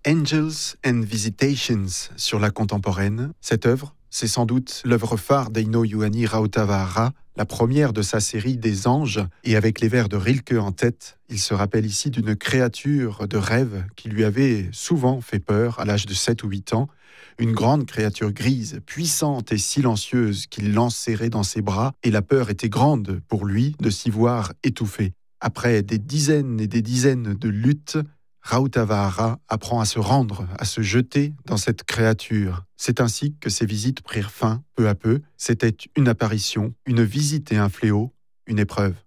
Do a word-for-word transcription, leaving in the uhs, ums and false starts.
Angels and Visitations sur la contemporaine. Cette œuvre, c'est sans doute l'œuvre phare d'Eino Juhani Rautavaara, la première de sa série des Anges, et avec les vers de Rilke en tête, il se rappelle ici d'une créature de rêve qui lui avait souvent fait peur à l'âge de sept ou huit ans, une grande créature grise, puissante et silencieuse qu'il l'enserrait dans ses bras, et la peur était grande pour lui de s'y voir étouffé. Après des dizaines et des dizaines de luttes, Rautavaara apprend à se rendre, à se jeter dans cette créature. C'est ainsi que ses visites prirent fin, peu à peu. C'était une apparition, une visite et un fléau, une épreuve.